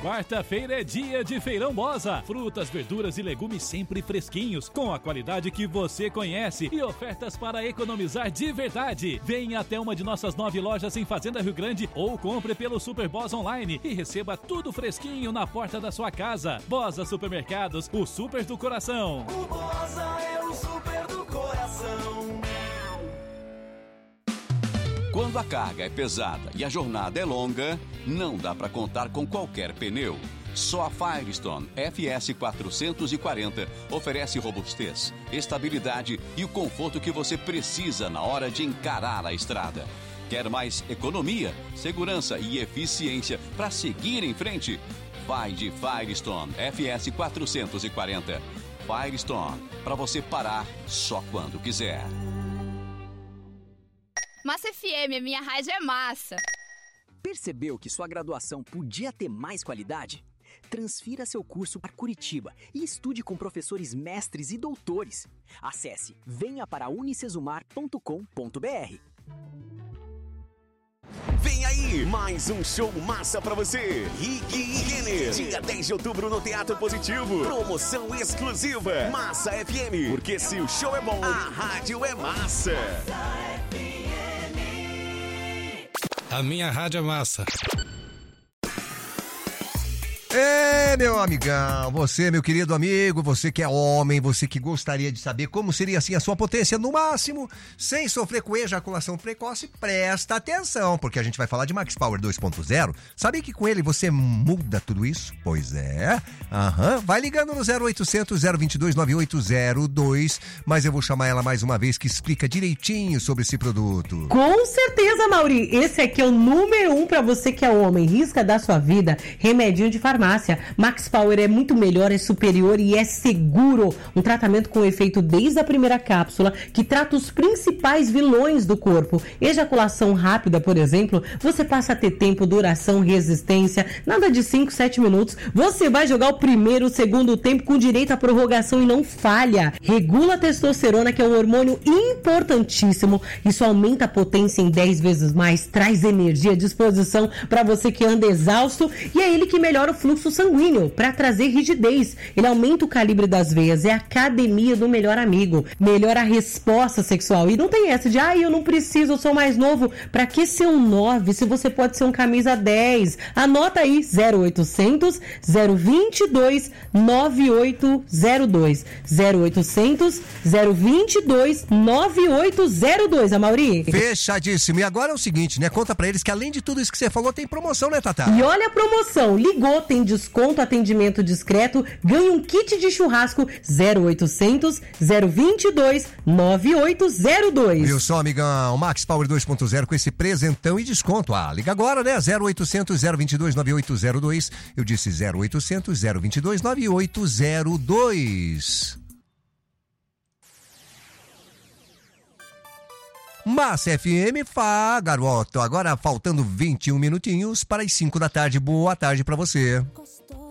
Quarta-feira é dia de Feirão Bosa. Frutas, verduras e legumes sempre fresquinhos, com a qualidade que você conhece e ofertas para economizar de verdade. Venha até uma de nossas 9 lojas em Fazenda Rio Grande ou compre pelo Super Bosa Online e receba tudo fresquinho na porta da sua casa. Bosa Supermercados, o super do coração. O Bosa é o super do coração. Quando a carga é pesada e a jornada é longa, não dá para contar com qualquer pneu. Só a Firestone FS 440 oferece robustez, estabilidade e o conforto que você precisa na hora de encarar a estrada. Quer mais economia, segurança e eficiência para seguir em frente? Vai de Firestone FS 440. Firestone, para você parar só quando quiser. Massa FM, a minha rádio é massa. Percebeu que sua graduação podia ter mais qualidade? Transfira seu curso para Curitiba e estude com professores mestres e doutores. Acesse venhaparaUnicesumar.com.br. Vem aí, mais um show massa pra você. Rick e Renner, dia 10 de outubro no Teatro Positivo. Promoção exclusiva. Massa FM, porque se o show é bom, a rádio é massa. A minha rádio é massa. Meu amigão, você, meu querido amigo, você que é homem, você que gostaria de saber como seria assim a sua potência no máximo, sem sofrer com ejaculação precoce, presta atenção, porque a gente vai falar de Max Power 2.0. Sabia que com ele você muda tudo isso? Pois é. Vai ligando no 0800 022 9802, mas eu vou chamar ela mais uma vez que explica direitinho sobre esse produto. Com certeza, Mauri. Esse aqui é o número 1 para você que é homem. Risca da sua vida. Remedinho de farmácia. Max Power é muito melhor, é superior e é seguro. Um tratamento com efeito desde a primeira cápsula, que trata os principais vilões do corpo. Ejaculação rápida, por exemplo, você passa a ter tempo, duração, resistência, nada de 5, 7 minutos. Você vai jogar o primeiro, o segundo tempo com direito à prorrogação e não falha. Regula a testosterona, que é um hormônio importantíssimo. Isso aumenta a potência em 10 vezes mais, traz energia, disposição para você que anda exausto, e é ele que melhora o fluxo sanguíneo para trazer rigidez. Ele aumenta o calibre das veias, é a academia do melhor amigo, melhora a resposta sexual. E não tem essa de, eu não preciso, eu sou mais novo. Para que ser um 9 se você pode ser um camisa 10? Anota aí, 0800 022 9802. 0800 022 9802, Amaury. Fechadíssimo. E agora é o seguinte, né? Conta pra eles que além de tudo isso que você falou, tem promoção, né, Tatá? E olha a promoção. Ligou, tem desconto, atendimento discreto, ganha um kit de churrasco. 0800 022 9802. Viu só, amigão? Max Power 2.0 com esse presentão e desconto. Liga agora, né? 0800 022 9802. Eu disse 0800 022 9802. Massa FM, garoto. Agora faltando 21 minutinhos para as 5 da tarde. Boa tarde para você.